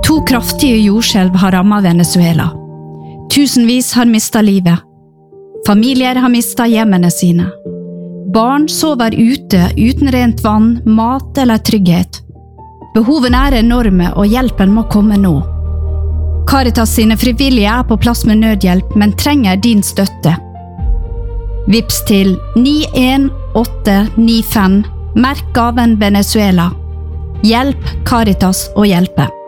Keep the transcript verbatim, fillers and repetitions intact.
To kraftige jordskjelv har rammet Venezuela. Tusenvis har mistet livet. Familier har mistet hjemmene sine. Barn sover ute uten rent vann, mat eller trygghet. Behovene er enorme, og hjelpen må komme nå. Caritas sine frivillige er på plass med nødhjelp, men trenger din støtte. Vips til ni en åtte ni fem, merk gaven Venezuela. Hjelp Caritas å hjelpe.